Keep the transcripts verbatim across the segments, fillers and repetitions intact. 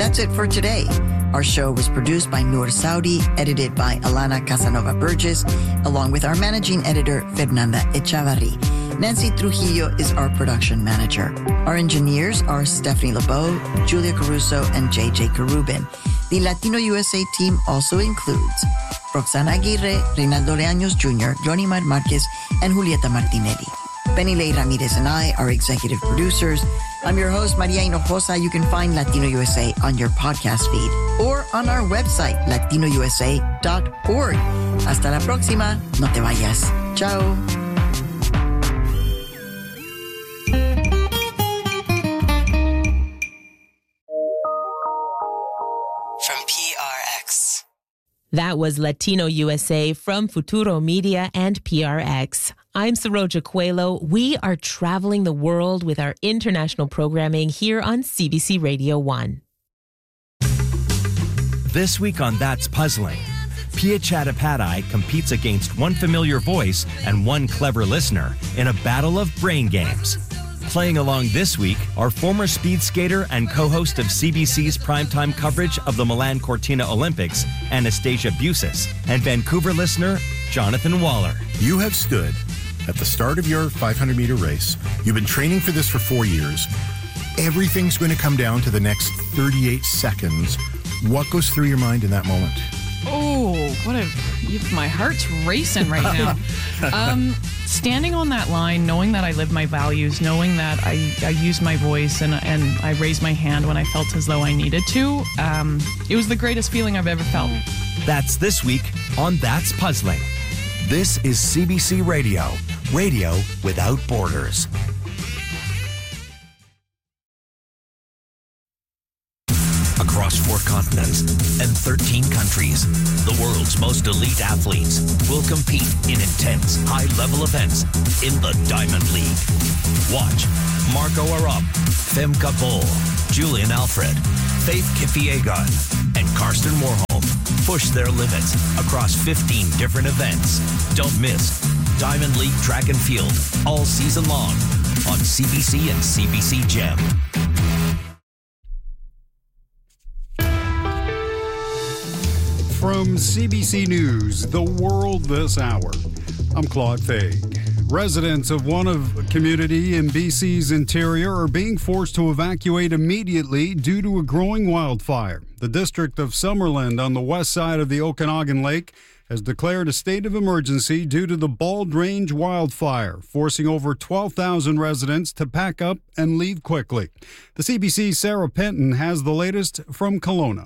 That's it for today. Our show was produced by Noor Saudi, edited by Alana Casanova Burgess, along with our managing editor, Fernanda Echavarri. Nancy Trujillo is our production manager. Our engineers are Stephanie LeBeau, Julia Caruso, and J J Carubin. The Latino U S A team also includes Roxana Aguirre, Reynaldo Leaños Junior, Jonimar Marquez, and Julieta Martinelli. Penny Lay Ramirez and I are executive producers. I'm your host, Maria Hinojosa. You can find Latino U S A on your podcast feed or on our website, latino u s a dot org. Hasta la próxima. No te vayas. Ciao. From P R X. That was Latino U S A from Futuro Media and P R X. I'm Saroja Coelho. We are traveling the world with our international programming here on C B C Radio one. This week on That's Puzzling, Pia Chattopadhyay competes against one familiar voice and one clever listener in a battle of brain games. Playing along this week are former speed skater and co-host of C B C's primetime coverage of the Milan Cortina Olympics, Anastasia Busis, and Vancouver listener, Jonathan Waller. You have stood at the start of your five hundred meter race. You've been training for this for four years. Everything's going to come down to the next thirty-eight seconds. What goes through your mind in that moment? Oh, what a... You, my heart's racing right now. um, standing on that line, knowing that I live my values, knowing that I, I use my voice and, and I raised my hand when I felt as though I needed to, um, it was the greatest feeling I've ever felt. That's this week on That's Puzzling. This is C B C Radio. Radio without borders. Across four continents and thirteen countries, the world's most elite athletes will compete in intense, high-level events in the Diamond League. Watch Marco Arop, Femke Bol, Julian Alfred, Faith Kipyegon, and Karsten Warholm push their limits across fifteen different events. Don't miss Diamond League Track and Field all season long on C B C and C B C Gem. From C B C News, The World This Hour, I'm Claude Fay. Residents of one of community in B C's interior are being forced to evacuate immediately due to a growing wildfire. The district of Summerland on the west side of the Okanagan Lake has declared a state of emergency due to the Bald Range wildfire, forcing over twelve thousand residents to pack up and leave quickly. The C B C's Sarah Penton has the latest from Kelowna.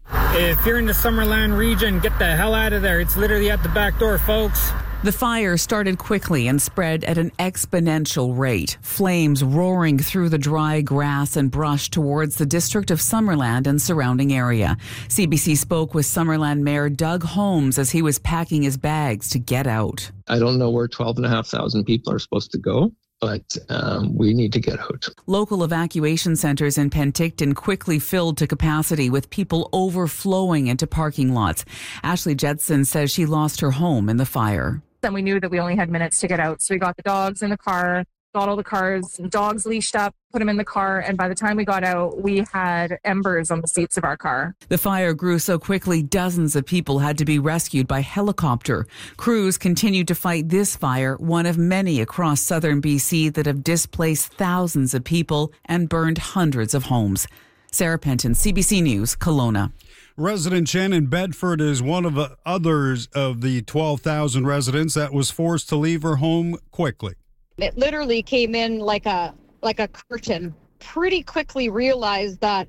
If you're in the Summerland region, get the hell out of there. It's literally at the back door, folks. The fire started quickly and spread at an exponential rate, flames roaring through the dry grass and brush towards the district of Summerland and surrounding area. C B C spoke with Summerland Mayor Doug Holmes as he was packing his bags to get out. I don't know where twelve and a half thousand people are supposed to go, but um, we need to get out. Local evacuation centres in Penticton quickly filled to capacity with people overflowing into parking lots. Ashley Jetson says she lost her home in the fire. And we knew that we only had minutes to get out. So we got the dogs in the car, got all the cars, dogs leashed up, put them in the car. And by the time we got out, we had embers on the seats of our car. The fire grew so quickly, dozens of people had to be rescued by helicopter. Crews continued to fight this fire, one of many across southern B C that have displaced thousands of people and burned hundreds of homes. Sarah Penton, C B C News, Kelowna. Resident Shannon Bedford is one of the others of the twelve thousand residents that was forced to leave her home quickly. It literally came in like a like a curtain. Pretty quickly realized that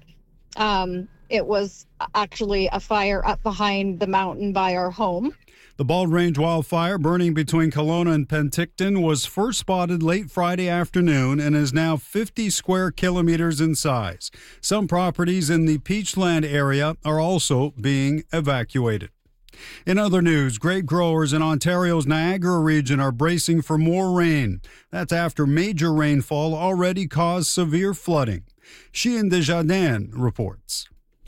um, it was actually a fire up behind the mountain by our home. The Bald Range wildfire burning between Kelowna and Penticton was first spotted late Friday afternoon and is now fifty square kilometers in size. Some properties in the Peachland area are also being evacuated. In other news, grape growers in Ontario's Niagara region are bracing for more rain. That's after major rainfall already caused severe flooding. Sheehan Desjardins reports.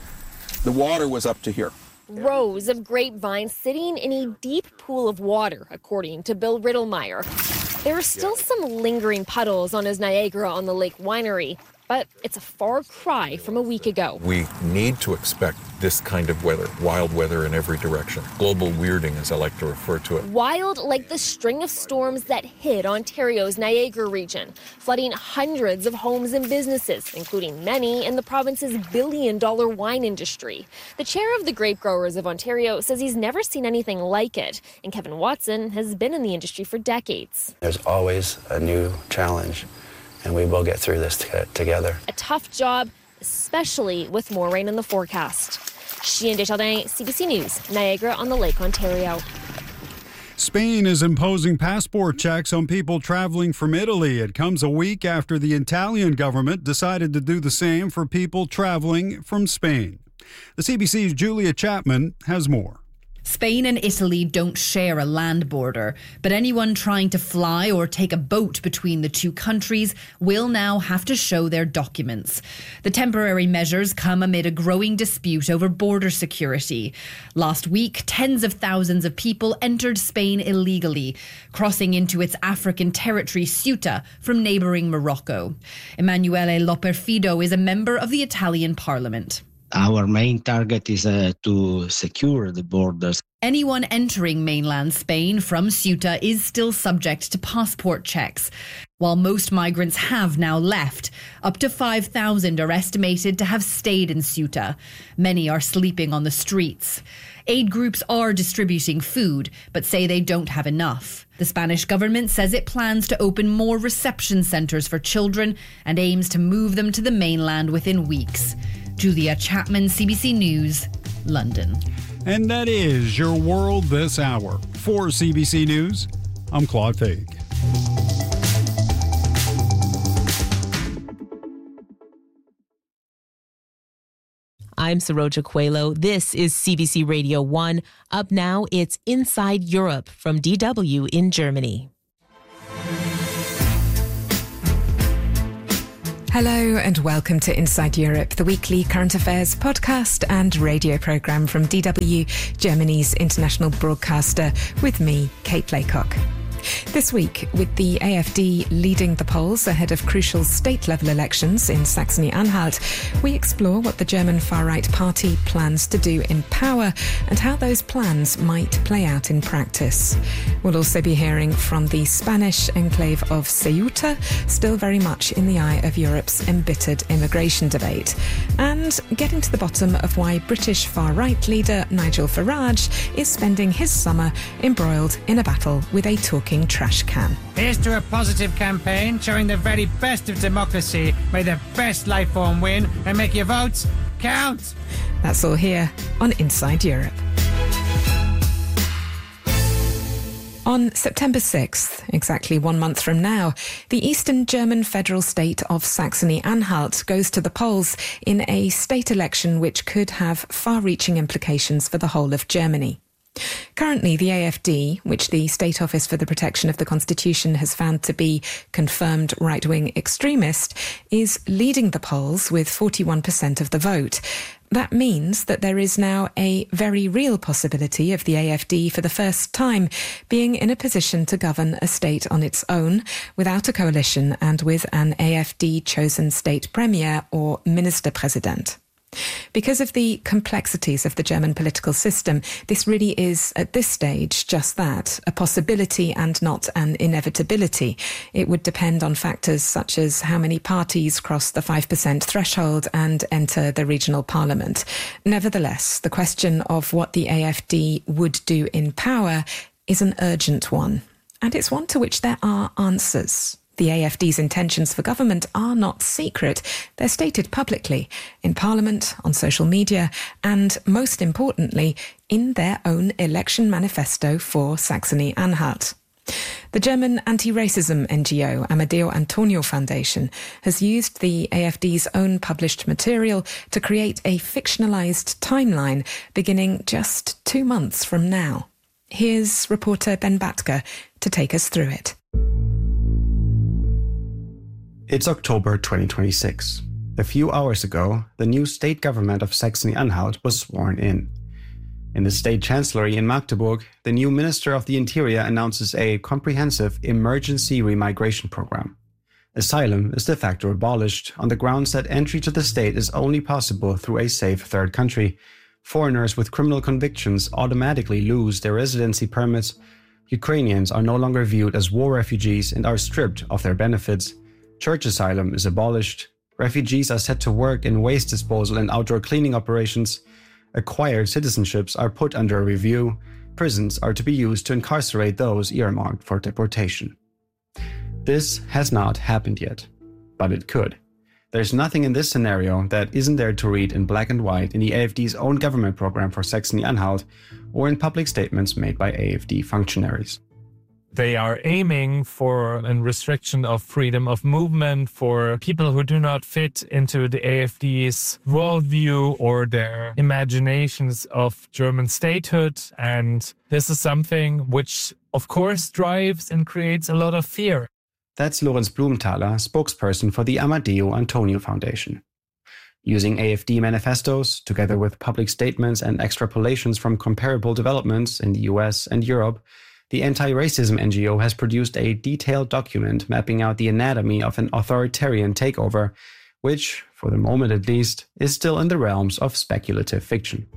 The water was up to here. Rows of grapevines sitting in a deep pool of water, according to Bill Riddlemeyer. There are still some lingering puddles on his Niagara on the Lake winery. but it's a far cry from a week ago. We need to expect this kind of weather, wild weather in every direction. Global weirding, as I like to refer to it. Wild like the string of storms that hit Ontario's Niagara region, flooding hundreds of homes and businesses, including many in the province's billion-dollar wine industry. The chair of the Grape Growers of Ontario says he's never seen anything like it, and Kevin Watson has been in the industry for decades. There's always a new challenge, and we will get through this t- together. A tough job, especially with more rain in the forecast. Chien Desjardins, C B C News, Niagara on the Lake, Ontario. Spain is imposing passport checks on people traveling from Italy. It comes a week after the Italian government decided to do the same for people traveling from Spain. The C B C's Julia Chapman has more. Spain and Italy don't share a land border, but anyone trying to fly or take a boat between the two countries will now have to show their documents. The temporary measures come amid a growing dispute over border security. Last week, tens of thousands of people entered Spain illegally, crossing into its African territory Ceuta from neighbouring Morocco. Emanuele Loperfido is a member of the Italian parliament. Our main target is uh, to secure the borders. Anyone entering mainland Spain from Ceuta is still subject to passport checks. While most migrants have now left, up to five thousand are estimated to have stayed in Ceuta. Many are sleeping on the streets. Aid groups are distributing food, but say they don't have enough. The Spanish government says it plans to open more reception centres for children and aims to move them to the mainland within weeks. Julia Chapman, C B C News, London. And that is your world this hour. For C B C News, I'm Claude Faig. I'm Saroja Coelho. This is C B C Radio one. Up now, it's Inside Europe from D W in Germany. Hello and welcome to Inside Europe, the weekly current affairs podcast and radio programme from D W, Germany's international broadcaster, with me, Kate Laycock. This week, with the A F D leading the polls ahead of crucial state-level elections in Saxony-Anhalt, we explore what the German far-right party plans to do in power and how those plans might play out in practice. We'll also be hearing from the Spanish enclave of Ceuta, still very much in the eye of Europe's embittered immigration debate, and getting to the bottom of why British far-right leader Nigel Farage is spending his summer embroiled in a battle with a talking trash can. Here's to a positive campaign showing the very best of democracy. May the best life form win and make your votes count. That's all here on Inside Europe. On September sixth, exactly one month from now, the eastern German federal state of Saxony-Anhalt goes to the polls in a state election which could have far-reaching implications for the whole of Germany. Currently, the A F D, which the State Office for the Protection of the Constitution has found to be confirmed right-wing extremist, is leading the polls with forty-one percent of the vote. That means that there is now a very real possibility of the A F D for the first time being in a position to govern a state on its own, without a coalition and with an A F D-chosen state premier or minister-president. Because of the complexities of the German political system, this really is, at this stage, just that, a possibility and not an inevitability. It would depend on factors such as how many parties cross the five percent threshold and enter the regional parliament. Nevertheless, the question of what the A F D would do in power is an urgent one, and it's one to which there are answers. The A F D's intentions for government are not secret. They're stated publicly, in Parliament, on social media, and, most importantly, in their own election manifesto for Saxony-Anhalt. The German anti-racism N G O Amadeo Antonio Foundation has used the A F D's own published material to create a fictionalised timeline beginning just two months from now. Here's reporter Ben Batker to take us through it. It's October twenty twenty-six. A few hours ago, the new state government of Saxony-Anhalt was sworn in. In the state chancellery in Magdeburg, the new Minister of the Interior announces a comprehensive emergency remigration program. Asylum is de facto abolished on the grounds that entry to the state is only possible through a safe third country. Foreigners with criminal convictions automatically lose their residency permits. Ukrainians are no longer viewed as war refugees and are stripped of their benefits. Church asylum is abolished. Refugees are set to work in waste disposal and outdoor cleaning operations. Acquired citizenships are put under review. Prisons are to be used to incarcerate those earmarked for deportation. This has not happened yet, but it could. There's nothing in this scenario that isn't there to read in black and white in the A F D's own government program for Saxony-Anhalt or in public statements made by A F D functionaries. They are aiming for a restriction of freedom of movement for people who do not fit into the A F D's worldview or their imaginations of German statehood. And this is something which, of course, drives and creates a lot of fear. That's Lorenz Blumenthaler, spokesperson for the Amadeo Antonio Foundation. Using A F D manifestos, together with public statements and extrapolations from comparable developments in the U S and Europe, the anti-racism N G O has produced a detailed document mapping out the anatomy of an authoritarian takeover, which, for the moment at least, is still in the realms of speculative fiction.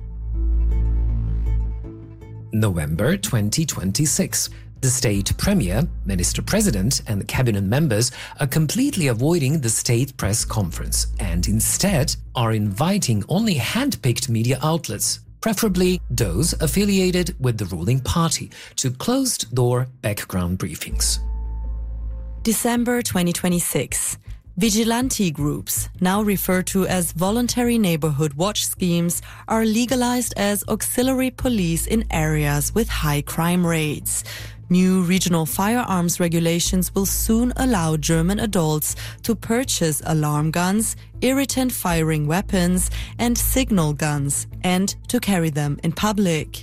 November twenty twenty-six. The state premier, minister president, and the cabinet members are completely avoiding the state press conference and instead are inviting only hand-picked media outlets, preferably those affiliated with the ruling party, to closed-door background briefings. December twenty twenty-six. Vigilante groups, now referred to as voluntary neighborhood watch schemes, are legalized as auxiliary police in areas with high crime rates. New regional firearms regulations will soon allow German adults to purchase alarm guns, irritant firing weapons, and signal guns, and to carry them in public.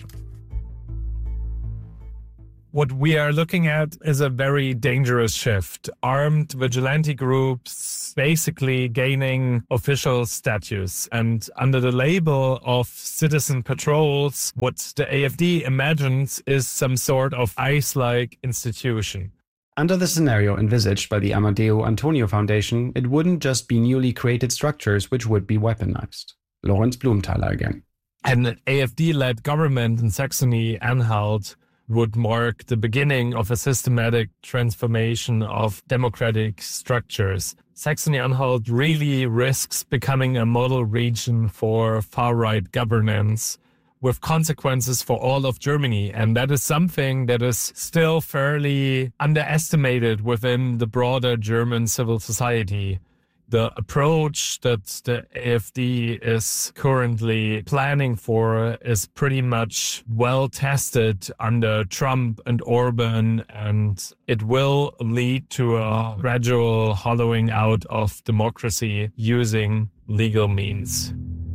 What we are looking at is a very dangerous shift. Armed vigilante groups basically gaining official status. And under the label of citizen patrols, what the A F D imagines is some sort of ICE-like institution. Under the scenario envisaged by the Amadeo Antonio Foundation, it wouldn't just be newly created structures which would be weaponized. Lorenz Blumenthaler again. An A F D-led government in Saxony-Anhalt would mark the beginning of a systematic transformation of democratic structures. Saxony-Anhalt really risks becoming a model region for far-right governance with consequences for all of Germany. And that is something that is still fairly underestimated within the broader German civil society. The approach that the A F D is currently planning for is pretty much well tested under Trump and Orban, and it will lead to a gradual hollowing out of democracy using legal means.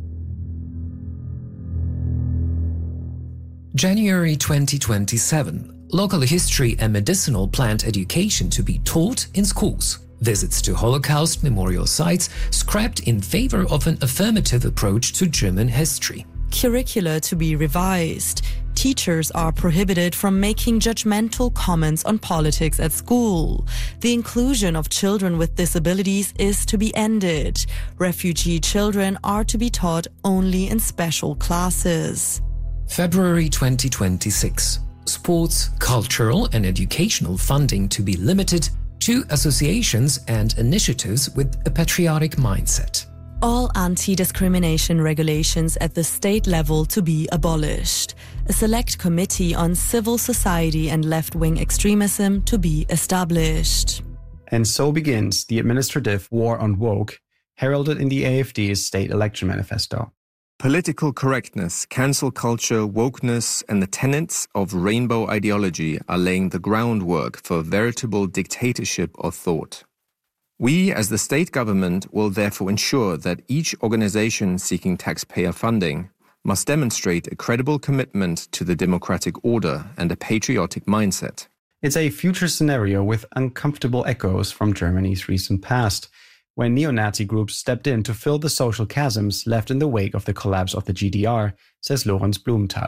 January twenty twenty-seven. Local history and medicinal plant education to be taught in schools. Visits to Holocaust memorial sites scrapped in favor of an affirmative approach to German history. Curricula to be revised. Teachers are prohibited from making judgmental comments on politics at school. The inclusion of children with disabilities is to be ended. Refugee children are to be taught only in special classes. February twenty twenty-six. Sports, cultural and educational funding to be limited to associations and initiatives with a patriotic mindset. All anti-discrimination regulations at the state level to be abolished. A select committee on civil society and left-wing extremism to be established. And so begins the administrative war on woke, heralded in the A F D's state election manifesto. Political correctness, cancel culture, wokeness, and the tenets of rainbow ideology are laying the groundwork for a veritable dictatorship of thought. We, as the state government, will therefore ensure that each organization seeking taxpayer funding must demonstrate a credible commitment to the democratic order and a patriotic mindset. It's a future scenario with uncomfortable echoes from Germany's recent past, when neo-Nazi groups stepped in to fill the social chasms left in the wake of the collapse of the G D R, says Lorenz Blumenthaler.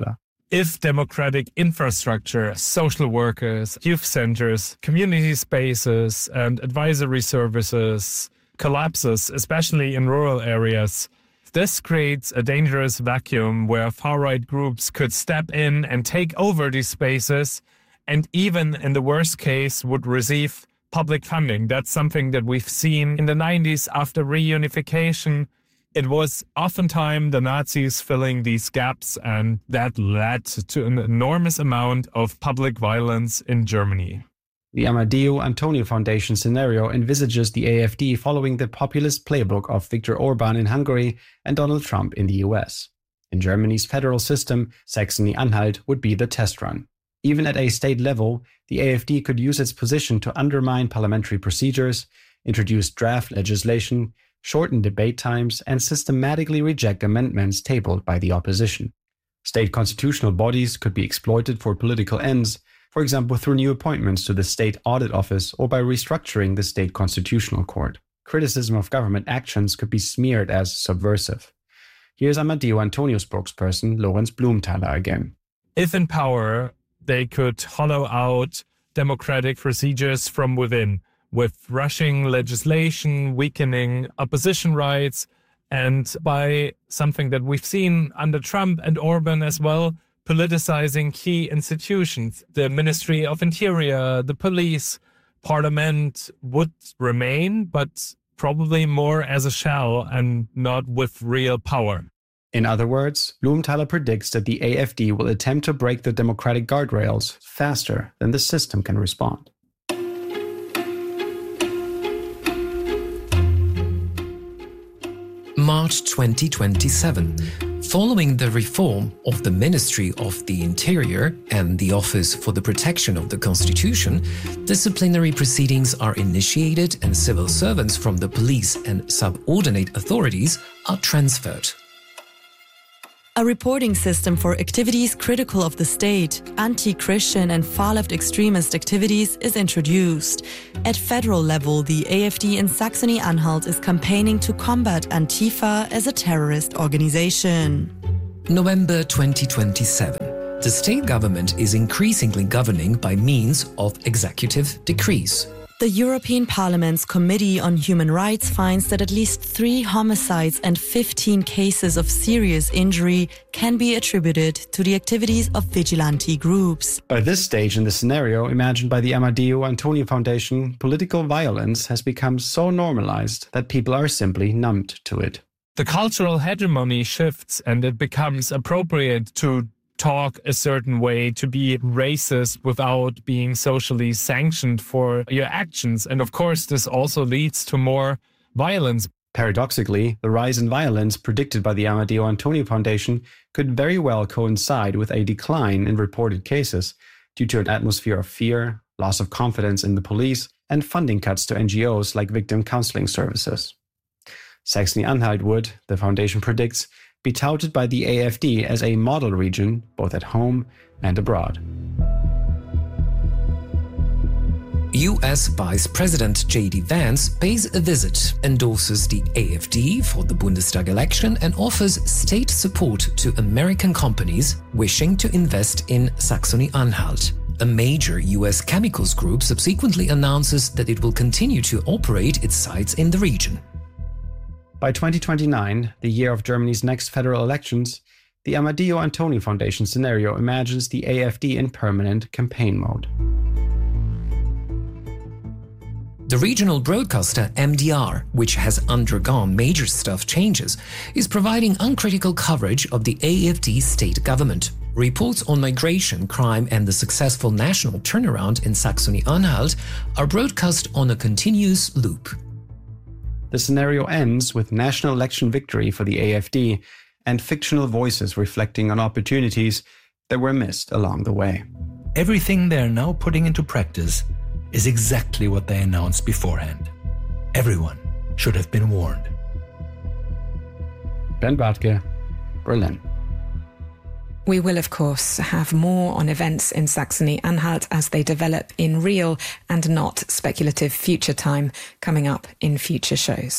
if democratic infrastructure, social workers, youth centers, community spaces, and advisory services collapses, especially in rural areas, this creates a dangerous vacuum where far-right groups could step in and take over these spaces, and even in the worst case would receive public funding. That's something that we've seen in the nineties after reunification. It was oftentimes the Nazis filling these gaps, and that led to an enormous amount of public violence in Germany. The Amadeo Antonio Foundation scenario envisages the A F D following the populist playbook of Viktor Orban in Hungary and Donald Trump in the U S. In Germany's federal system, Saxony-Anhalt would be the test run. Even at a state level, the A F D could use its position to undermine parliamentary procedures, introduce draft legislation, shorten debate times, and systematically reject amendments tabled by the opposition. State constitutional bodies could be exploited for political ends, for example through new appointments to the State Audit Office or by restructuring the State Constitutional Court. Criticism of government actions could be smeared as subversive. Here's Amadeo Antonio spokesperson Lorenz Blumenthaler again. If in power, they could hollow out democratic procedures from within, with rushing legislation, weakening opposition rights, and by something that we've seen under Trump and Orban as well, politicizing key institutions. The Ministry of Interior, the police, Parliament would remain, but probably more as a shell and not with real power. In other words, Blumenthaler predicts that the A F D will attempt to break the democratic guardrails faster than the system can respond. March twenty twenty-seven. Following the reform of the Ministry of the Interior and the Office for the Protection of the Constitution, disciplinary proceedings are initiated and civil servants from the police and subordinate authorities are transferred. A reporting system for activities critical of the state, anti-Christian and far-left extremist activities is introduced. At federal level, the A F D in Saxony-Anhalt is campaigning to combat Antifa as a terrorist organization. November twenty twenty-seven. The state government is increasingly governing by means of executive decrees. The European Parliament's Committee on Human Rights finds that at least three homicides and fifteen cases of serious injury can be attributed to the activities of vigilante groups. By this stage in the scenario imagined by the Amadeo Antonio Foundation, political violence has become so normalized that people are simply numbed to it. The cultural hegemony shifts and it becomes appropriate to talk a certain way, to be racist without being socially sanctioned for your actions. And of course, this also leads to more violence. Paradoxically, the rise in violence predicted by the Amadeo Antonio Foundation could very well coincide with a decline in reported cases due to an atmosphere of fear, loss of confidence in the police, and funding cuts to N G Os like victim counseling services. Saxony-Anhalt would, the foundation predicts, be touted by the A F D as a model region, both at home and abroad. U S Vice President J D Vance pays a visit, endorses the A F D for the Bundestag election, and offers state support to American companies wishing to invest in Saxony-Anhalt. A major U S chemicals group subsequently announces that it will continue to operate its sites in the region. By twenty twenty-nine, the year of Germany's next federal elections, the Amadeo Antonio Foundation scenario imagines the A F D in permanent campaign mode. The regional broadcaster M D R, which has undergone major staff changes, is providing uncritical coverage of the A F D state government. Reports on migration, crime, and the successful national turnaround in Saxony-Anhalt are broadcast on a continuous loop. The scenario ends with national election victory for the A F D and fictional voices reflecting on opportunities that were missed along the way. Everything they are now putting into practice is exactly what they announced beforehand. Everyone should have been warned. Ben Bartke, Berlin. We will, of course, have more on events in Saxony-Anhalt as they develop in real and not speculative future time coming up in future shows.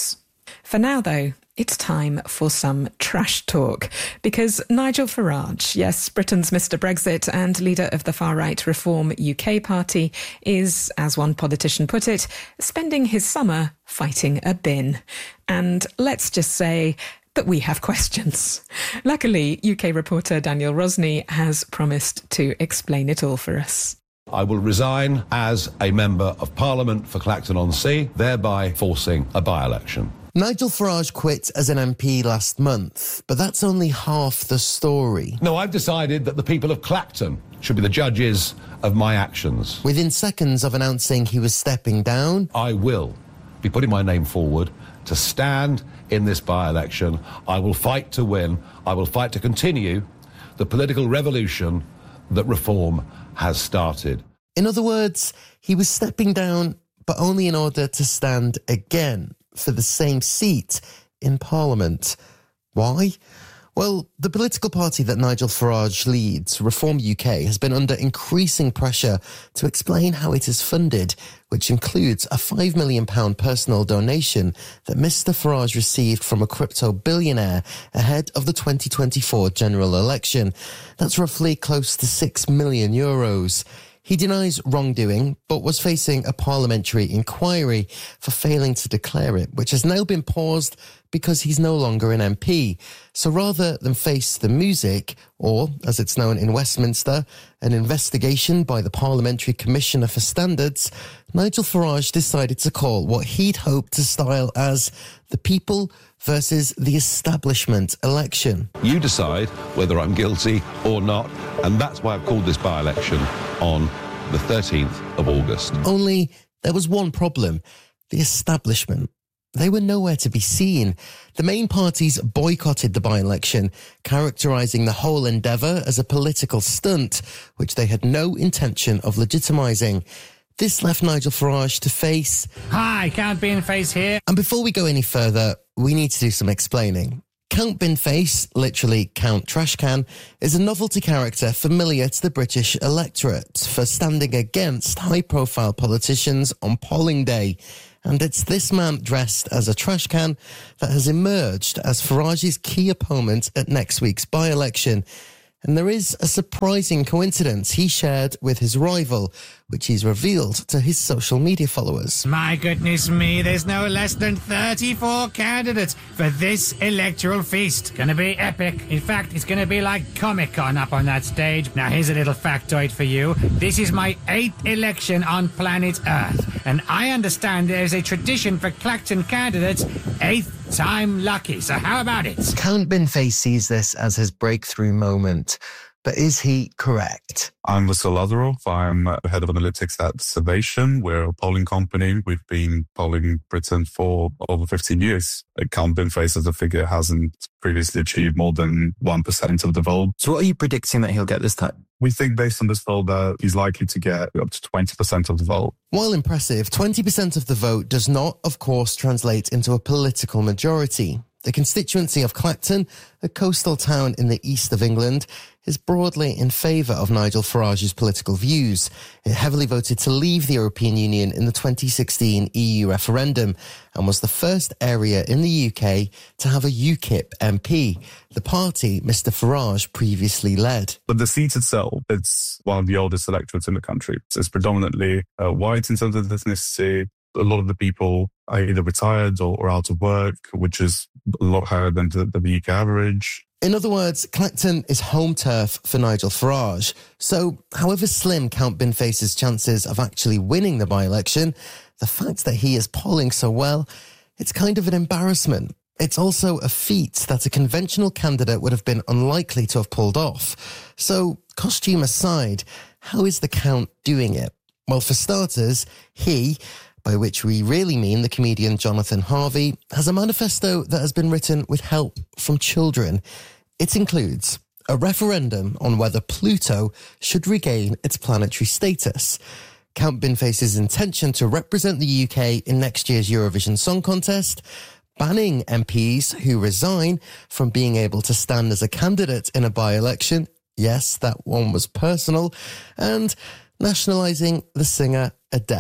For now, though, it's time for some trash talk, because Nigel Farage, yes, Britain's Mister Brexit and leader of the far-right Reform U K party, is, as one politician put it, spending his summer fighting a bin. And let's just say that we have questions. Luckily, U K reporter Daniel Rosney has promised to explain it all for us. I will resign as a Member of Parliament for Clacton-on-Sea, thereby forcing a by-election. Nigel Farage quit as an M P last month, but that's only half the story. No, I've decided that the people of Clacton should be the judges of my actions. Within seconds of announcing he was stepping down, I will be putting my name forward to stand in this by-election. I will fight to win. I will fight to continue the political revolution that Reform has started. In other words, he was stepping down, but only in order to stand again for the same seat in Parliament. Why? Well, the political party that Nigel Farage leads, Reform U K, has been under increasing pressure to explain how it is funded, which includes a five million pounds personal donation that Mister Farage received from a crypto billionaire ahead of the twenty twenty-four general election. That's roughly close to six million euros. He denies wrongdoing, but was facing a parliamentary inquiry for failing to declare it, which has now been paused because he's no longer an M P. So rather than face the music, or, as it's known in Westminster, an investigation by the Parliamentary Commissioner for Standards, Nigel Farage decided to call what he'd hoped to style as the people versus the establishment election. You decide whether I'm guilty or not, and that's why I've called this by-election on the thirteenth of August. Only there was one problem: the establishment. They were nowhere to be seen. The main parties boycotted the by-election, characterising the whole endeavour as a political stunt, which they had no intention of legitimising. This left Nigel Farage to face... Hi, Count Binface here. And before we go any further, we need to do some explaining. Count Binface, literally Count Trashcan, is a novelty character familiar to the British electorate for standing against high-profile politicians on polling day. And it's this man dressed as a trash can that has emerged as Farage's key opponent at next week's by-election. And there is a surprising coincidence he shared with his rival, which he's revealed to his social media followers. My goodness me, there's no less than thirty-four candidates for this electoral feast. Gonna be epic. In fact, it's gonna be like Comic-Con up on that stage. Now, here's a little factoid for you. This is my eighth election on planet Earth, and I understand there's a tradition for Clacton candidates, eighth time lucky. So how about it? Count Binface sees this as his breakthrough moment. But is he correct? I'm Vasyl Lazarov. I'm head of analytics at Survation. We're a polling company. We've been polling Britain for over fifteen years. Count Binface as a figure hasn't previously achieved more than one percent of the vote. So what are you predicting that he'll get this time? We think based on this poll that he's likely to get up to twenty percent of the vote. While impressive, twenty percent of the vote does not, of course, translate into a political majority. The constituency of Clacton, a coastal town in the east of England, is broadly in favour of Nigel Farage's political views. It heavily voted to leave the European Union in the twenty sixteen E U referendum and was the first area in the U K to have a UKIP M P, the party Mister Farage previously led. But the seat itself, it's one of the oldest electorates in the country. It's predominantly uh, white in terms of ethnicity. A lot of the people are either retired or, or out of work, which is a lot higher than the, the U K average. In other words, Clacton is home turf for Nigel Farage. So, however slim Count Binface's chances of actually winning the by-election, the fact that he is polling so well, it's kind of an embarrassment. It's also a feat that a conventional candidate would have been unlikely to have pulled off. So, costume aside, how is the Count doing it? Well, for starters, he... by which we really mean the comedian Jonathan Harvey, has a manifesto that has been written with help from children. It includes a referendum on whether Pluto should regain its planetary status, Count Binface's intention to represent the U K in next year's Eurovision Song Contest, banning M Ps who resign from being able to stand as a candidate in a by-election, yes, that one was personal, and nationalising the singer Adele.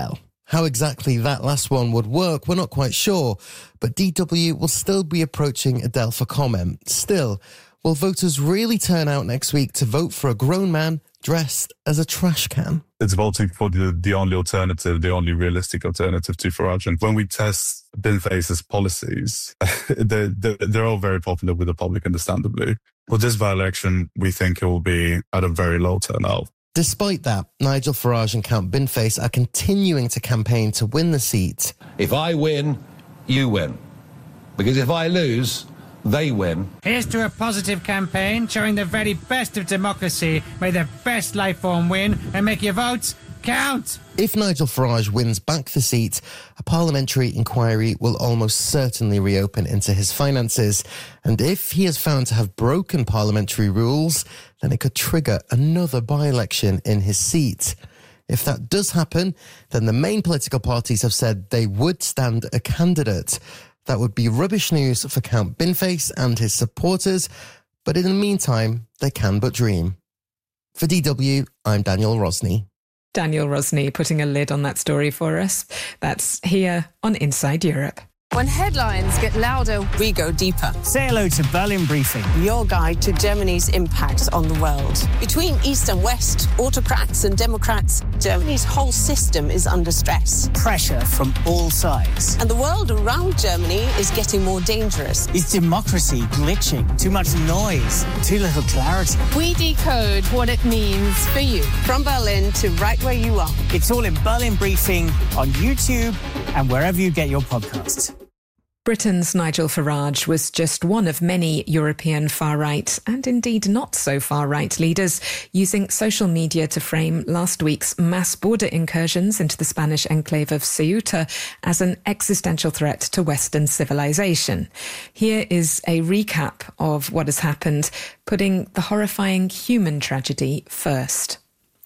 How exactly that last one would work, we're not quite sure, but D W will still be approaching Adele for comment. Still, will voters really turn out next week to vote for a grown man dressed as a trash can? It's voting for the, the only alternative, the only realistic alternative to Farage. And when we test Bin Fais's policies, they're, they're, they're all very popular with the public, understandably. For this by-election, we think it will be at a very low turnout. Despite that, Nigel Farage and Count Bin Face are continuing to campaign to win the seat. If I win, you win. Because if I lose, they win. Here's to a positive campaign showing the very best of democracy. May the best life form win and make your votes count. If Nigel Farage wins back the seat, a parliamentary inquiry will almost certainly reopen into his finances. And if he is found to have broken parliamentary rules, then it could trigger another by-election in his seat. If that does happen, then the main political parties have said they would stand a candidate. That would be rubbish news for Count Bin Face and his supporters, but in the meantime, they can but dream. For D W, I'm Daniel Rosney. Daniel Rosney putting a lid on that story for us. That's here on Inside Europe. When headlines get louder, we go deeper. Say hello to Berlin Briefing, your guide to Germany's impact on the world. Between East and West, autocrats and democrats, Germany's whole system is under stress. Pressure from all sides. And the world around Germany is getting more dangerous. Is democracy glitching? Too much noise? Too little clarity? We decode what it means for you. From Berlin to right where you are. It's all in Berlin Briefing on YouTube and wherever you get your podcasts. Britain's Nigel Farage was just one of many European far-right and indeed not so far-right leaders using social media to frame last week's mass border incursions into the Spanish enclave of Ceuta as an existential threat to Western civilization. Here is a recap of what has happened, putting the horrifying human tragedy first.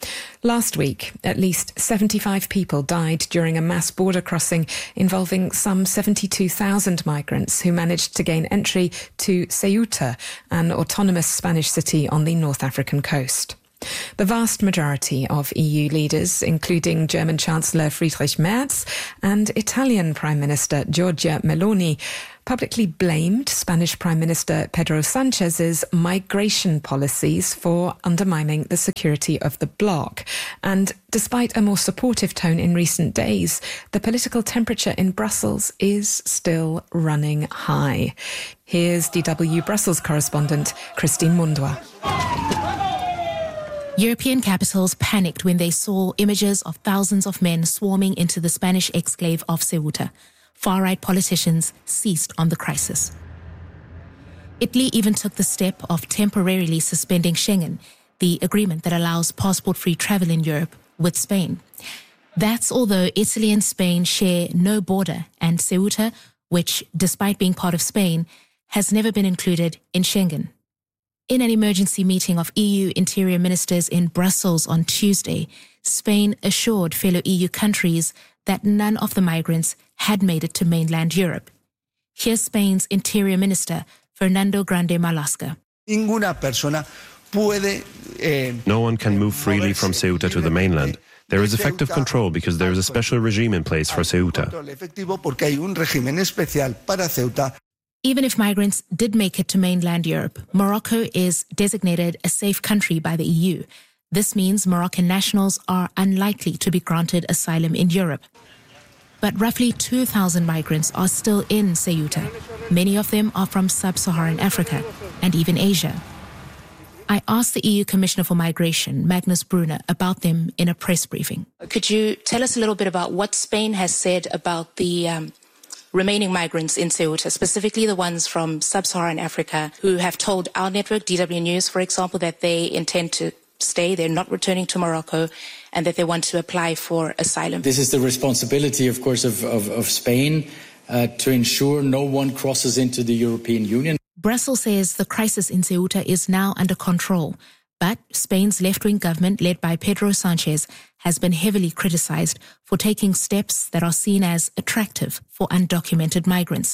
Last week, at least seventy-five people died during a mass border crossing involving some seventy-two thousand migrants who managed to gain entry to Ceuta, an autonomous Spanish city on the North African coast. The vast majority of E U leaders, including German Chancellor Friedrich Merz and Italian Prime Minister Giorgia Meloni, publicly blamed Spanish Prime Minister Pedro Sanchez's migration policies for undermining the security of the bloc. And despite a more supportive tone in recent days, the political temperature in Brussels is still running high. Here's D W Brussels correspondent Christine Mundwa. European capitals panicked when they saw images of thousands of men swarming into the Spanish exclave of Ceuta. Far-right politicians seized on the crisis. Italy even took the step of temporarily suspending Schengen, the agreement that allows passport-free travel in Europe, with Spain. That's although Italy and Spain share no border, and Ceuta, which, despite being part of Spain, has never been included in Schengen. In an emergency meeting of E U interior ministers in Brussels on Tuesday, Spain assured fellow E U countries that none of the migrants had made it to mainland Europe. Here's Spain's interior minister, Fernando Grande Marlaska. No one can move freely from Ceuta to the mainland. There is effective control because there is a special regime in place for Ceuta. Even if migrants did make it to mainland Europe, Morocco is designated a safe country by the E U. This means Moroccan nationals are unlikely to be granted asylum in Europe. But roughly two thousand migrants are still in Ceuta. Many of them are from sub-Saharan Africa and even Asia. I asked the E U Commissioner for Migration, Magnus Brunner, about them in a press briefing. Could you tell us a little bit about what Spain has said about the um, remaining migrants in Ceuta, specifically the ones from sub-Saharan Africa who have told our network, D W News, for example, that they intend to stay, they're not returning to Morocco, and that they want to apply for asylum? This is the responsibility, of course, of, of, of Spain uh, to ensure no one crosses into the European Union. Brussels says the crisis in Ceuta is now under control, but Spain's left-wing government, led by Pedro Sanchez, has been heavily criticized for taking steps that are seen as attractive for undocumented migrants.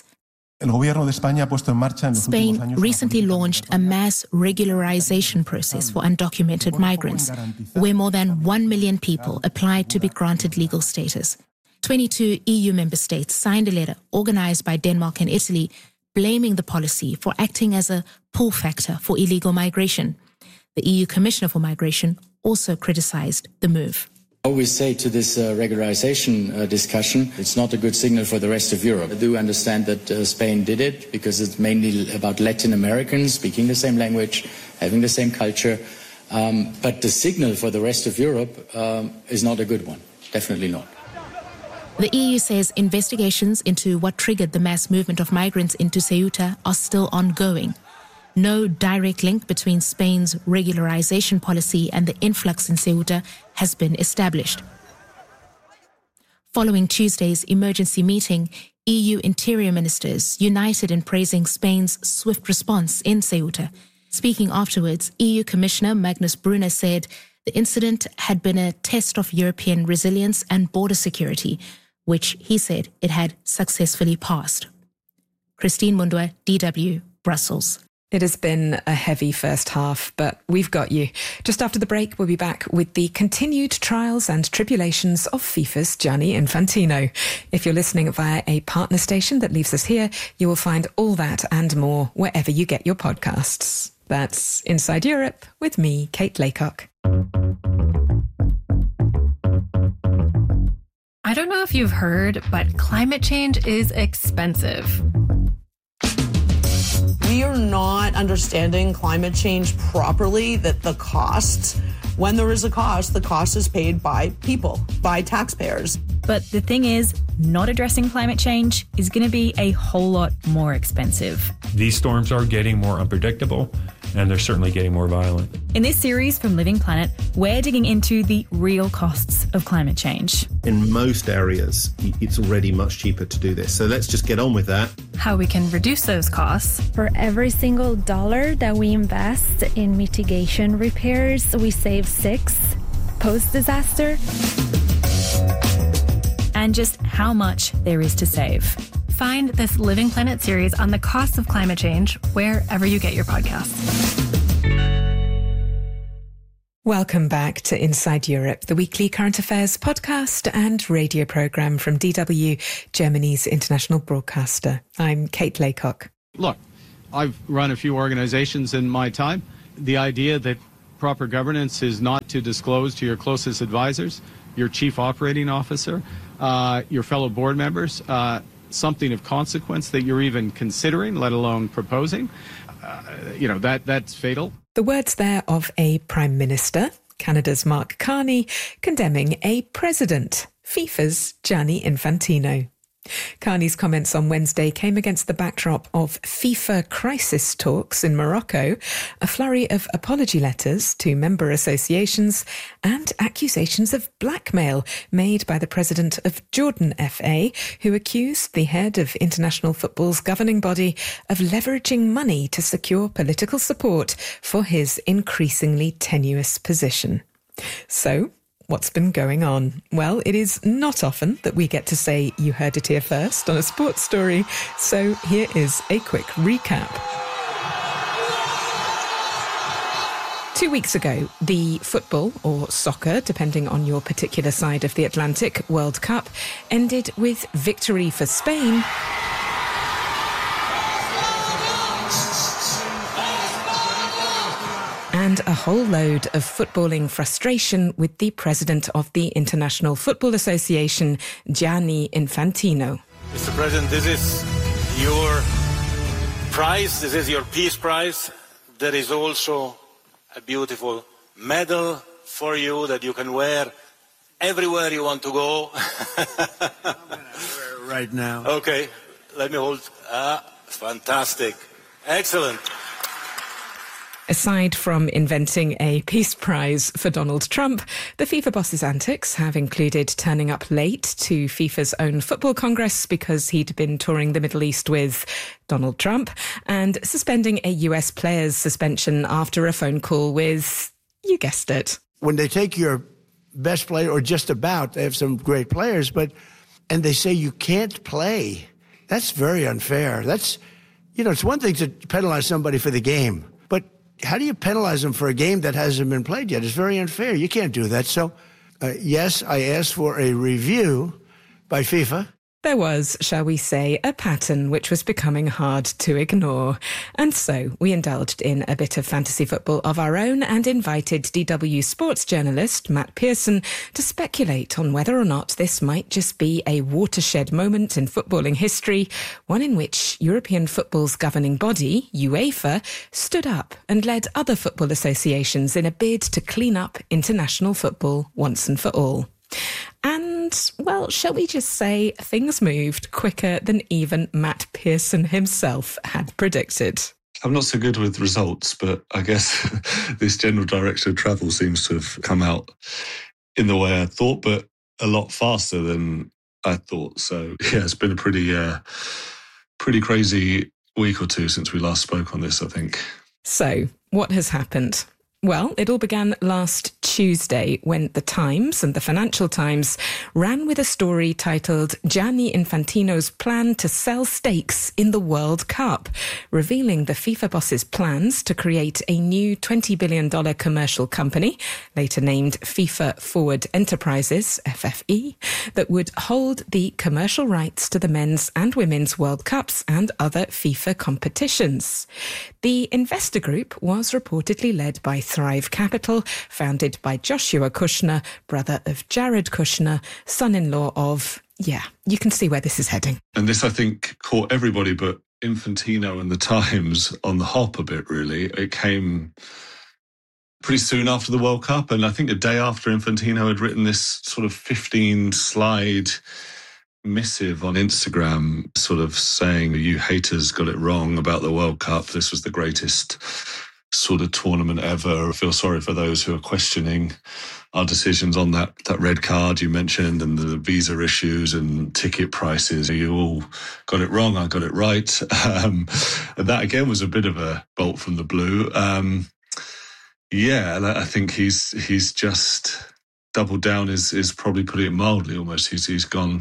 Spain recently launched a mass regularization process for undocumented migrants, where more than one million people applied to be granted legal status. twenty-two E U member states signed a letter organised by Denmark and Italy blaming the policy for acting as a pull factor for illegal migration. The E U Commissioner for Migration also criticised the move. I always say to this uh, regularization uh, discussion, it's not a good signal for the rest of Europe. I do understand that uh, Spain did it because it's mainly about Latin Americans speaking the same language, having the same culture. Um, but the signal for the rest of Europe um, is not a good one. Definitely not. The E U says investigations into what triggered the mass movement of migrants into Ceuta are still ongoing. No direct link between Spain's regularization policy and the influx in Ceuta has been established. Following Tuesday's emergency meeting, E U interior ministers united in praising Spain's swift response in Ceuta. Speaking afterwards, E U Commissioner Magnus Brunner said the incident had been a test of European resilience and border security, which he said it had successfully passed. Christine Mundwe, D W, Brussels. It has been a heavy first half, but we've got you. Just after the break, we'll be back with the continued trials and tribulations of FIFA's Gianni Infantino. If you're listening via a partner station that leaves us here, you will find all that and more wherever you get your podcasts. That's Inside Europe with me, Kate Laycock. I don't know if you've heard, but climate change is expensive. We are not understanding climate change properly, that the cost, when there is a cost, the cost is paid by people, by taxpayers. But the thing is, not addressing climate change is going to be a whole lot more expensive. These storms are getting more unpredictable, and they're certainly getting more violent. In this series from Living Planet, we're digging into the real costs of climate change. In most areas, it's already much cheaper to do this. So let's just get on with that. How we can reduce those costs. For every single dollar that we invest in mitigation repairs, we save six post-disaster. And just how much there is to save. Find this Living Planet series on the costs of climate change wherever you get your podcasts. Welcome back to Inside Europe, the weekly current affairs podcast and radio programme from D W, Germany's international broadcaster. I'm Kate Laycock. Look, I've run a few organizations in my time. The idea that proper governance is not to disclose to your closest advisors, your chief operating officer, uh, your fellow board members, uh, something of consequence that you're even considering, let alone proposing, uh, you know, that that's fatal. The words there of a Prime Minister, Canada's Mark Carney, condemning a president, FIFA's Gianni Infantino. Carney's comments on Wednesday came against the backdrop of FIFA crisis talks in Morocco, a flurry of apology letters to member associations, and accusations of blackmail made by the president of Jordan F A, who accused the head of international football's governing body of leveraging money to secure political support for his increasingly tenuous position. So, what's been going on? Well, it is not often that we get to say you heard it here first on a sports story, so here is a quick recap. Two weeks ago, the football, or soccer, depending on your particular side of the Atlantic, World Cup ended with victory for Spain and a whole load of footballing frustration with the president of the International Football Association, Gianni Infantino. Mister President, this is your prize. This is your Peace Prize. There is also a beautiful medal for you that you can wear everywhere you want to go. I'm gonna wear it right now. Okay, let me hold. Ah, fantastic. Excellent. Aside from inventing a peace prize for Donald Trump, the FIFA boss's antics have included turning up late to FIFA's own football congress because he'd been touring the Middle East with Donald Trump, and suspending a U S player's suspension after a phone call with, you guessed it. When they take your best player, or just about, they have some great players, but and they say you can't play, that's very unfair. That's, you know, it's one thing to penalize somebody for the game, but how do you penalize them for a game that hasn't been played yet? It's very unfair. You can't do that. So, uh, yes, I asked for a review, by FIFA. There was, shall we say, a pattern which was becoming hard to ignore. And so we indulged in a bit of fantasy football of our own and invited D W sports journalist Matt Pearson to speculate on whether or not this might just be a watershed moment in footballing history, one in which European football's governing body, UEFA, stood up and led other football associations in a bid to clean up international football once and for all. And, well, shall we just say things moved quicker than even Matt Pearson himself had predicted. I'm not so good with results, but I guess this general direction of travel seems to have come out in the way I thought, but a lot faster than I thought. So, yeah, it's been a pretty, uh, pretty crazy week or two since we last spoke on this, I think. So, what has happened? Well, it all began last Tuesday when The Times and the Financial Times ran with a story titled Gianni Infantino's plan to sell stakes in the World Cup, revealing the FIFA boss's plans to create a new twenty billion dollars commercial company, later named FIFA Forward Enterprises, F F E, that would hold the commercial rights to the men's and women's World Cups and other FIFA competitions. The investor group was reportedly led by Thrive Capital, founded by Joshua Kushner, brother of Jared Kushner, son-in-law of... Yeah, you can see where this is heading. And this, I think, caught everybody but Infantino and the Times on the hop a bit, really. It came pretty soon after the World Cup, and I think a day after Infantino had written this sort of fifteen-slide missive on Instagram, sort of saying, you haters got it wrong about the World Cup. This was the greatest sort of tournament ever. I feel sorry for those who are questioning our decisions on that, that red card you mentioned and the visa issues and ticket prices. You all got it wrong. I got it right. Um, and that again was a bit of a bolt from the blue. Um, yeah, I think he's he's just doubled down is is probably putting it mildly almost. He's he's gone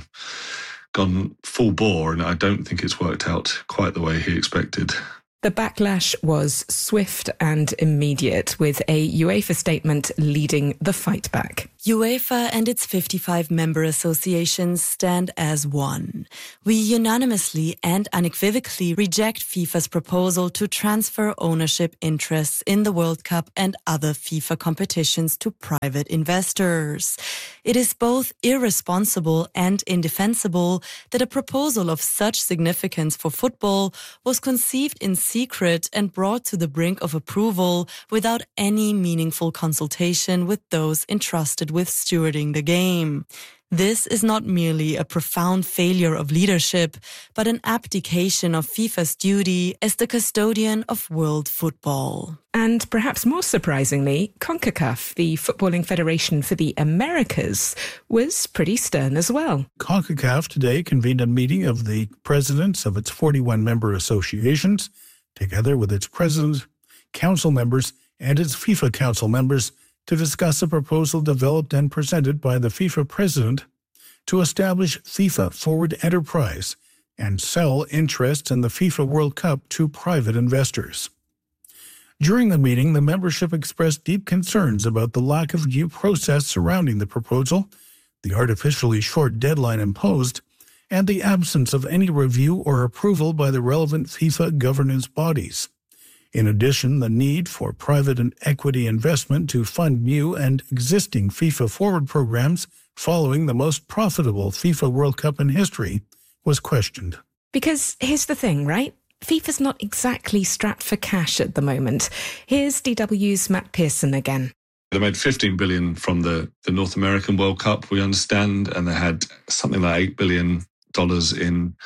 gone full bore, and I don't think it's worked out quite the way he expected. The backlash was swift and immediate, with a UEFA statement leading the fight back. UEFA and its fifty-five member associations stand as one. We unanimously and unequivocally reject FIFA's proposal to transfer ownership interests in the World Cup and other FIFA competitions to private investors. It is both irresponsible and indefensible that a proposal of such significance for football was conceived in secret and brought to the brink of approval without any meaningful consultation with those entrusted with stewarding the game. This is not merely a profound failure of leadership, but an abdication of FIFA's duty as the custodian of world football. And perhaps more surprisingly, CONCACAF, the footballing federation for the Americas, was pretty stern as well. CONCACAF today convened a meeting of the presidents of its forty-one member associations, together with its president, council members, and its FIFA council members, to discuss a proposal developed and presented by the FIFA president to establish FIFA Forward Enterprise and sell interests in the FIFA World Cup to private investors. During the meeting, the membership expressed deep concerns about the lack of due process surrounding the proposal, the artificially short deadline imposed, and the absence of any review or approval by the relevant FIFA governance bodies. In addition, the need for private and equity investment to fund new and existing FIFA Forward programs following the most profitable FIFA World Cup in history was questioned. Because here's the thing, right? FIFA's not exactly strapped for cash at the moment. Here's D W's Matt Pearson again. They made fifteen billion dollars from the, the North American World Cup, we understand, and they had something like eight billion dollars in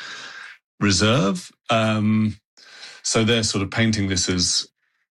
reserve. Um, So they're sort of painting this as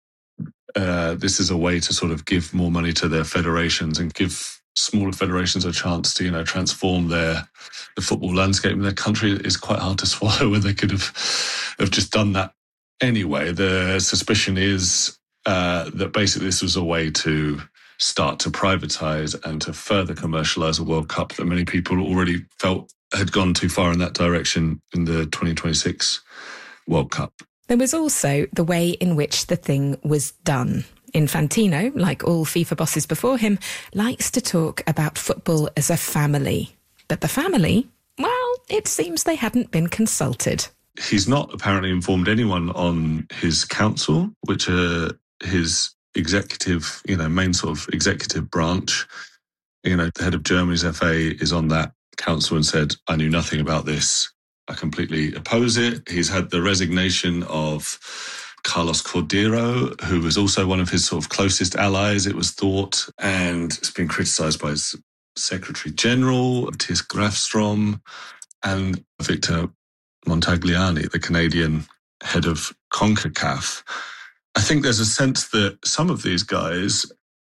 uh, this is a way to sort of give more money to their federations and give smaller federations a chance to, you know, transform their the football landscape in their country. Is quite hard to swallow when they could have have just done that anyway. The suspicion is uh, that basically this was a way to start to privatize and to further commercialize a World Cup that many people already felt had gone too far in that direction in the twenty twenty-six World Cup. There was also the way in which the thing was done. Infantino, like all FIFA bosses before him, likes to talk about football as a family. But the family, it seems they hadn't been consulted. He's not apparently informed anyone on his council, which are his executive, you know, main sort of executive branch. You know, the head of Germany's F A is on that council and said, I knew nothing about this. I completely oppose it. He's had the resignation of Carlos Cordero, who was also one of his sort of closest allies, it was thought, and it's been criticised by his Secretary General, Matthias Grafstrom, and Victor Montagliani, the Canadian head of CONCACAF. I think there's a sense that some of these guys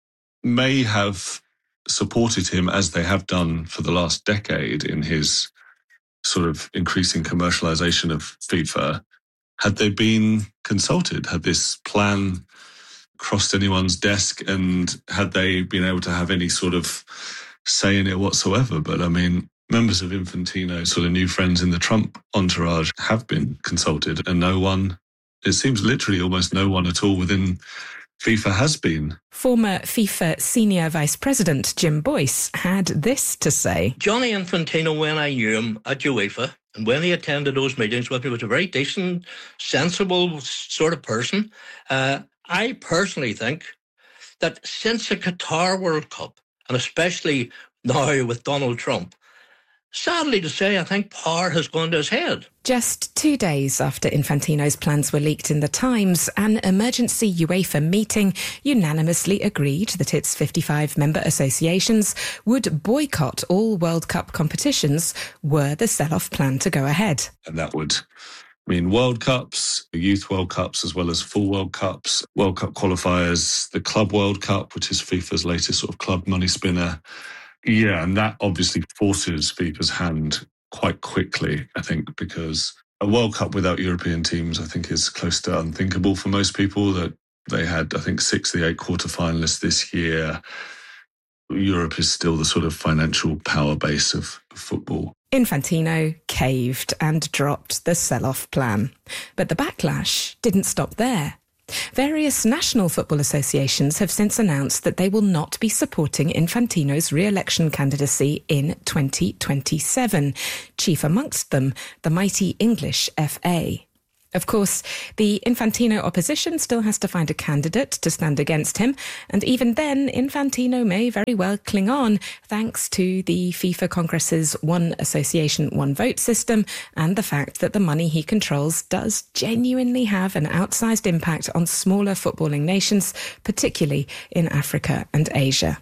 may have supported him as they have done for the last decade in his sort of increasing commercialization of FIFA. Had they been consulted? Had this plan crossed anyone's desk, and had they been able to have any sort of say in it whatsoever? But I mean, members of Infantino, sort of new friends in the Trump entourage, have been consulted, and no one, it seems literally almost no one at all within FIFA has been. Former FIFA senior vice president Jim Boyce had this to say. Gianni Infantino, when I knew him at UEFA, and when he attended those meetings with me, was a very decent, sensible sort of person. Uh, I personally think that since the Qatar World Cup, and especially now with Donald Trump, sadly to say, I think power has gone to his head. Just two days after Infantino's plans were leaked in the Times, an emergency UEFA meeting unanimously agreed that its fifty-five member associations would boycott all World Cup competitions were the sell-off plan to go ahead. And that would mean World Cups, Youth World Cups, as well as full World Cups, World Cup qualifiers, the Club World Cup, which is FIFA's latest sort of club money spinner. Yeah, and that obviously forces FIFA's hand quite quickly, I think, because a World Cup without European teams, I think, is close to unthinkable for most people. That they had, I think, six of the eight quarterfinalists this year. Europe is still the sort of financial power base of football. Infantino caved and dropped the sell-off plan. But the backlash didn't stop there. Various national football associations have since announced that they will not be supporting Infantino's re-election candidacy in twenty twenty-seven, chief amongst them the mighty English F A. Of course, the Infantino opposition still has to find a candidate to stand against him, and even then, Infantino may very well cling on thanks to the FIFA Congress's one association, one vote system and the fact that the money he controls does genuinely have an outsized impact on smaller footballing nations, particularly in Africa and Asia.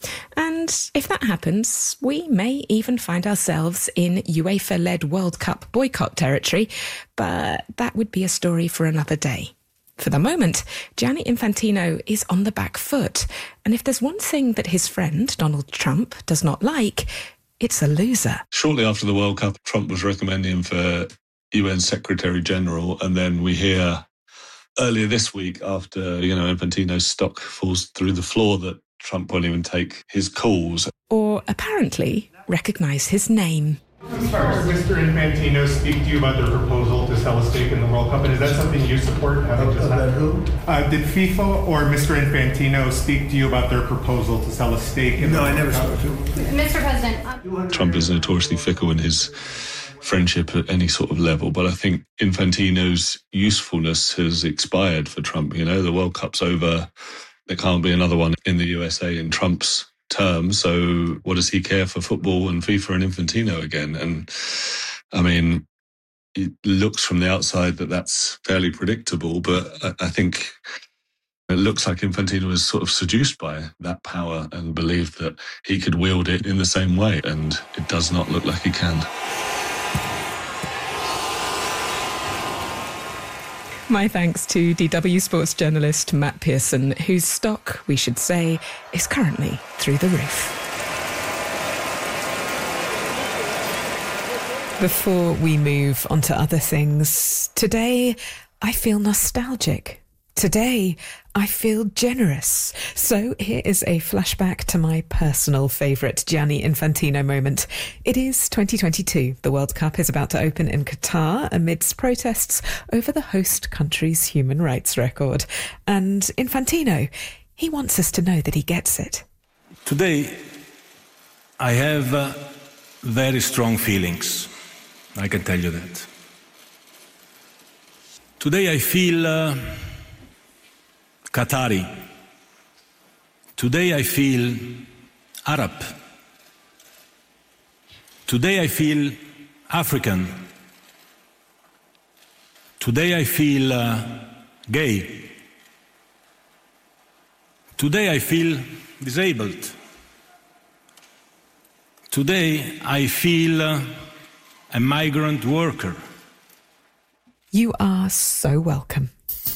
And if that happens, we may even find ourselves in UEFA-led World Cup boycott territory, but that would be a story for another day. For the moment, Gianni Infantino is on the back foot, and if there's one thing that his friend, Donald Trump, does not like, it's a loser. Shortly after the World Cup, Trump was recommending him for U N Secretary-General, and then we hear earlier this week, after, you know, Infantino's stock falls through the floor, that Trump won't even take his calls. Or apparently recognise his name. Did Mister Infantino speak to you about their proposal to sell a stake in the World Cup? And is that something you support? About who? Uh, did FIFA or Mister Infantino speak to you about their proposal to sell a stake in no, the World I never Cup? spoke to him. Mister President. Trump is notoriously fickle in his friendship at any sort of level, but I think Infantino's usefulness has expired for Trump. You know, the World Cup's over. There can't be another one in the U S A in Trump's term. So what does he care for football and FIFA and Infantino again? And I mean, it looks from the outside that that's fairly predictable, but I think it looks like Infantino was sort of seduced by that power and believed that he could wield it in the same way. And it does not look like he can. My thanks to D W sports journalist Matt Pearson, whose stock, we should say, is currently through the roof. Before we move on to other things, today I feel nostalgic. Today, I feel generous. So here is a flashback to my personal favourite Gianni Infantino moment. It is twenty twenty-two. The World Cup is about to open in Qatar amidst protests over the host country's human rights record. And Infantino, he wants us to know that he gets it. Today, I have uh, very strong feelings. I can tell you that. Today I feel uh, Qatari. Today I feel Arab. Today I feel African. Today I feel uh, gay. Today I feel disabled. Today I feel uh, a migrant worker. You are so welcome.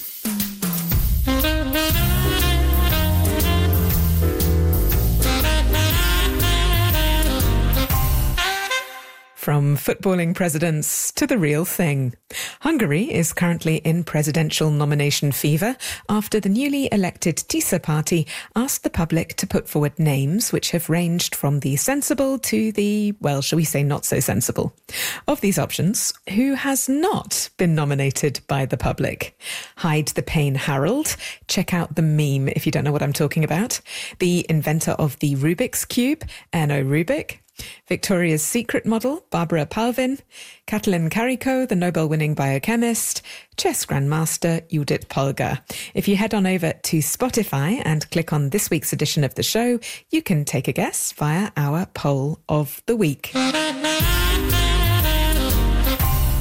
From footballing presidents to the real thing. Hungary is currently in presidential nomination fever after the newly elected TISA party asked the public to put forward names which have ranged from the sensible to the, well, shall we say not so sensible. Of these options, who has not been nominated by the public? Hide the Pain Harold. Check out the meme if you don't know what I'm talking about. The inventor of the Rubik's Cube, Erno Rubik. Victoria's Secret model, Barbara Palvin, Katalin Karikó, the Nobel-winning biochemist, chess grandmaster Judith Polgar. If you head on over to Spotify and click on this week's edition of the show, you can take a guess via our poll of the week.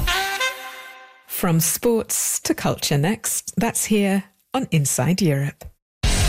From sports to culture next, that's here on Inside Europe.